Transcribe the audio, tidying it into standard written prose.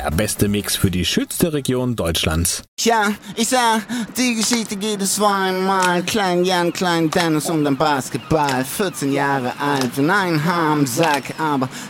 Der beste Mix für die schönste Region Deutschlands. Tja, ich sag, die Geschichte geht es zweimal. Klein Jan, Klein Dennis und ein Basketball. 14 Jahre alt und ein Haar am Sack, aber